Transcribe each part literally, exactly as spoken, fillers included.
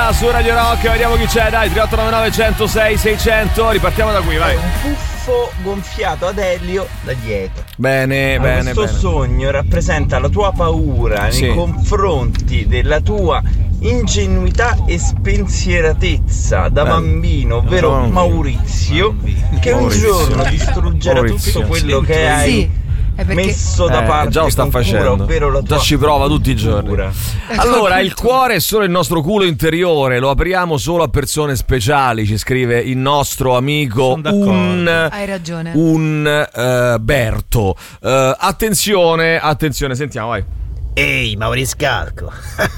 Bella su Radio Rock, vediamo chi c'è, dai, tre otto nove nove uno zero sei sei zero zero, ripartiamo da qui, vai. È un puffo gonfiato ad elio da dietro. Bene, Ma bene, questo bene. sogno rappresenta la tua paura Sì. nei confronti della tua ingenuità e spensieratezza da Bello. bambino, ovvero Bambino. Maurizio, che un Maurizio. giorno distruggerà Maurizio. tutto quello che hai Sì, è perché messo da Eh, parte già lo sta con cura, facendo. ovvero la Già tua ci prova tutti i giorni. cultura. Allora, il cuore è solo il nostro culo interiore, lo apriamo solo a persone speciali, ci scrive il nostro amico Sono d'accordo. un hai ragione. un eh, Berto. Eh, attenzione, attenzione, sentiamo, vai. Ehi, Mauriscalco.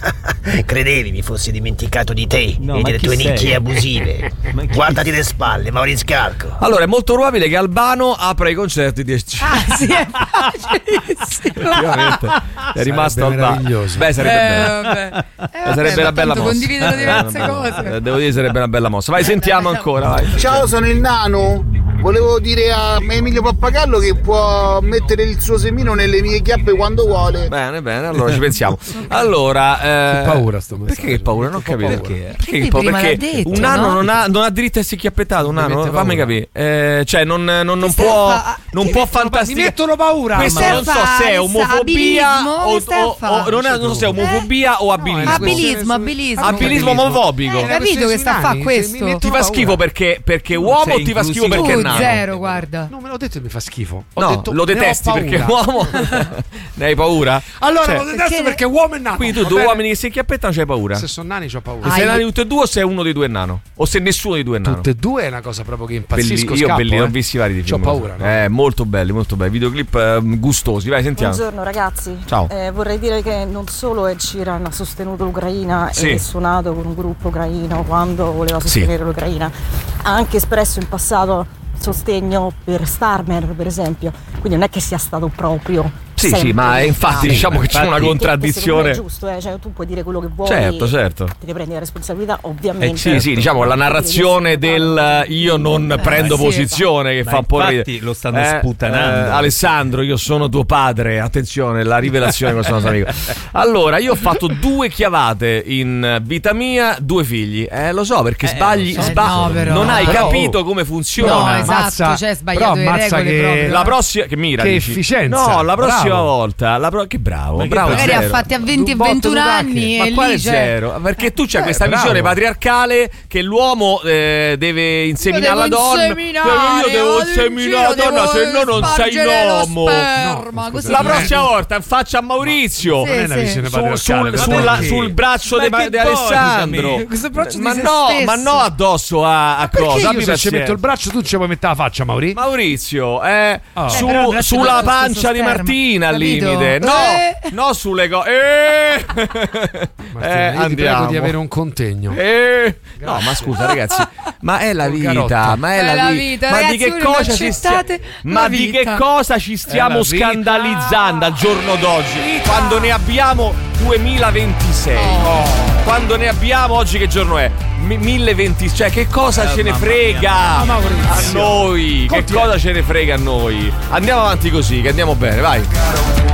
Credevi mi fossi dimenticato di te No, e ma delle chi tue sei? nicchie abusive. Ma chi- Guardati le spalle, Mauriscalco. Allora, è molto probabile che Albano apra i concerti di Ecce. Ah, sì, è facilissimo. Ovviamente è rimasto Sarebbe Albano. meraviglioso. Beh, sarebbe Eh, bello. vabbè. Eh, vabbè, Sarebbe ma una bella tanto mossa. condividono diverse Eh, cose. Devo dire, sarebbe una bella mossa. Vai, sentiamo ancora, vai. Ciao, sono il Nano. Volevo dire a Emilio Pappagallo che può mettere il suo semino nelle mie chiappe quando vuole. Bene, bene, allora ci pensiamo. Allora, eh, Che paura sto messaggio. perché che paura? Non ho capito. Perché? Perché Lui che paura? prima Perché l'ha detto, un nano no? non, ha, non ha diritto a essere chiappettato. Un Mi nano, mette fammi paura. capire. Eh, cioè, non, non, non Che può, stai a fa- non che può mettono- Mi fantasticare. mettono paura. Questo stai a non so fa? se è omofobia Abilismo? o, Che stai a o- fa? o- non, è, non so se è omofobia o abilismo. Abilismo, abilismo. Abilismo omofobico. Hai capito che sta a fa questo? Ti fa schifo perché, perché uomo o sei ti fa schifo inclusivo. perché è Tu nano? zero, guarda. Non me l'ho detto che mi fa schifo. Ho No, detto, lo ne ho detesti paura. perché uomo. Ne hai paura? Allora Cioè, lo detesto perché- perché uomo e nano. Quindi tu va due bene? uomini che si inchiappettano c'hai paura? Se sono nani c'ho paura. E Ah, sei io- nani tutti e due o se uno dei due è nano? O se nessuno dei due è nano? Tutte e due è una cosa proprio che Belli- impazzisco. io scappo, belli, eh. ho visti vari di C'ho film. paura, no? Eh, molto belli, molto belli. Videoclip eh, gustosi. Vai, sentiamo. Buongiorno ragazzi. Ciao. Eh, vorrei dire che non solo Ed Sheeran ha sostenuto l'Ucraina Sì. e suonato con un gruppo ucraino quando voleva Sì. sostenere l'Ucraina, ha anche espresso in passato sostegno per Starmer, per esempio. Quindi non è che sia stato proprio. Sì, sì, ma eh, infatti diciamo che c'è una Infatti, contraddizione. è giusto, eh? Cioè, tu puoi dire quello che vuoi. Certo, certo. Te ne prendi la responsabilità, ovviamente. Eh, sì, sì, diciamo la narrazione del io non prendo sì, posizione che ma fa un po' infatti ridere. lo stanno sputanando. eh, Alessandro, io sono tuo padre. Attenzione, la rivelazione con questo nostro amico. Allora, io ho fatto due chiavate in vita mia, due figli. Eh, lo so perché Eh, sbagli, lo so. sba- Eh, no, però. non hai Però, capito oh. come No, funziona. esatto, ammazza- cioè, hai sbagliato però le ammazza regole che- proprio. La prossima che mira, Che dici. efficienza. No, la prossima Bravo. volta, la pro- che bravo, Ma che bravo. Magari ha zero. fatti a venti e Un botto ventuno di anni Ma e quale lì c'è zero? Perché tu c'hai Eh, questa bravo. visione patriarcale che l'uomo eh, deve inseminare Io alla devo donna. inseminare, io devo vado in inseminare la giro, donna, devo se no non sei spargere lo uomo. sperma, così. La prossima volta faccia a Maurizio. Sì, Non è una sì. visione Su- patriarcale, sul, però. sulla- Perché? sul braccio Ma di che di Alessandro. portami. Questo braccio di ma se no, stesso. ma no addosso a, a Perché cosa. io Abbi se ci pazienza. metto il braccio tu ci puoi mettere la faccia, Mauri? Maurizio, eh, Oh. su- Eh, però il braccio sulla dello stesso pancia di sperma, Martina al capito? limite. No, Eh. no sulle cose. Eh. Martina, Eh, io ti prego andiamo. di avere un contegno. Eh, no, ma scusa, ragazzi, ma è la vita, Volgarotta. ma è, È la, la vi- vita, ma ragazzi, di che voi non cosa ci stia- accettate ma la di che vita. cosa ci stiamo È la vita. scandalizzando al giorno d'oggi? Quando ne abbiamo duemilaventisei. Oh. Quando ne abbiamo oggi che giorno è? Mi- milleventisei, cioè che cosa Eh, ce ne mamma frega mia. Ma Maurizio. a noi? Che Continua. cosa ce ne frega a noi? Andiamo avanti così, che andiamo bene, vai.